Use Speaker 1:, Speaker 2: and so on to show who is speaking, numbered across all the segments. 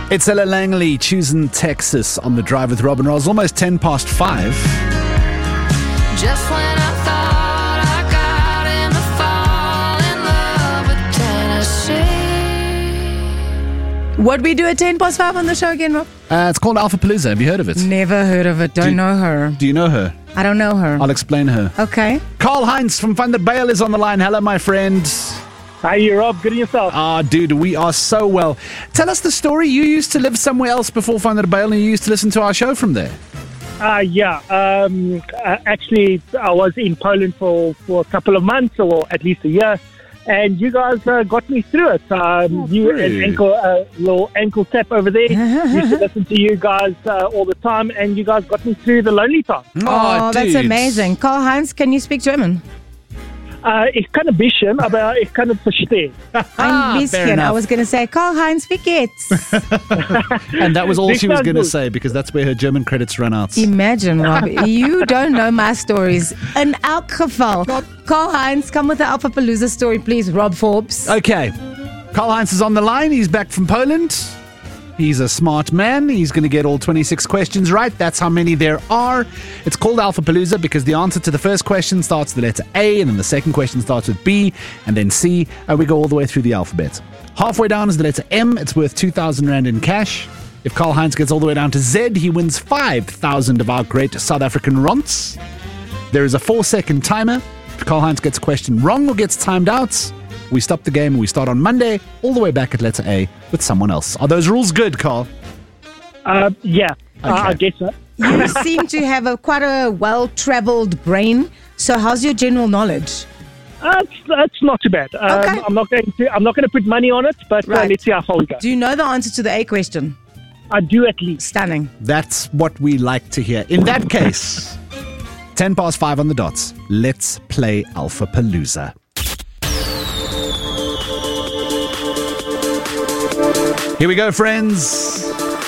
Speaker 1: It's Ella Langley, choosing Texas on the drive with Rob and Roz. Almost 5:10.
Speaker 2: Just when I thought I got him to fall in love with Tennessee.
Speaker 3: What we do at 5:10 on the show again, Rob?
Speaker 1: It's called Alphapalooza. Have you heard of it?
Speaker 3: Never heard of it. Don't know her.
Speaker 1: Do you know her?
Speaker 3: I don't know her.
Speaker 1: I'll explain her.
Speaker 3: Okay.
Speaker 1: Carl Heinz from Van der Bijl is on the line. Hello, my friend.
Speaker 4: Hi, Rob. Good on yourself.
Speaker 1: Dude, we are so well. Tell us the story. You used to live somewhere else before Van der Bijl, and you used to listen to our show from there.
Speaker 4: Actually, I was in Poland for a couple of months, or at least a year, and you guys got me through it. You and little ankle tap over there. Used to listen to you guys all the time, and you guys got me through the lonely time.
Speaker 3: Oh, that's
Speaker 1: dude.
Speaker 3: amazing. Karl Heinz, can you speak German?
Speaker 4: Ich kann ein bisschen, aber ich kann es verstehen.
Speaker 3: Ein
Speaker 1: fair
Speaker 3: bisschen. I
Speaker 1: enough.
Speaker 3: was going to say, Karl Heinz, wie geht's?
Speaker 1: And that was all she was
Speaker 4: Big
Speaker 1: going to
Speaker 4: good.
Speaker 1: say, because that's where her German credits run out.
Speaker 3: Imagine, Rob. You don't know my stories. In elk geval. Karl Heinz, come with the Alphapalooza story, please, Rob Forbes.
Speaker 1: Okay. Karl Heinz is on the line. He's back from Poland. He's a smart man. He's going to get all 26 questions right. That's how many there are. It's called Alphapalooza because the answer to the first question starts with the letter A, and then the second question starts with B, and then C, and we go all the way through the alphabet. Halfway down is the letter M. It's worth 2,000 Rand in cash. If Karl Heinz gets all the way down to Z, he wins 5,000 of our great South African ronts. There is a 4-second timer. If Karl Heinz gets a question wrong or gets timed out, we stop the game and we start on Monday, all the way back at letter A with someone else. Are those rules good, Carl?
Speaker 4: Yeah, I guess so.
Speaker 3: You seem to have quite a well-traveled brain. So how's your general knowledge?
Speaker 4: It's not too bad.
Speaker 3: Okay.
Speaker 4: I'm not going to put money on it, but
Speaker 3: Right.
Speaker 4: let's see how far we go.
Speaker 3: Do you know the answer to the A question?
Speaker 4: I do at least.
Speaker 3: Stunning.
Speaker 1: That's what we like to hear. In that case, 5:10 on the dots. Let's play Alphapalooza. Here we go, friends.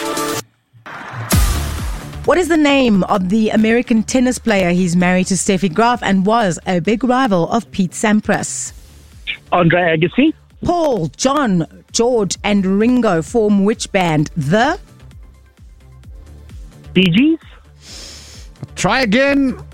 Speaker 3: What is the name of the American tennis player? He's married to Steffi Graf and was a big rival of Pete Sampras.
Speaker 4: Andre Agassi,
Speaker 3: Paul, John, George, and Ringo form which band? The
Speaker 4: Bee Gees,
Speaker 1: Try again.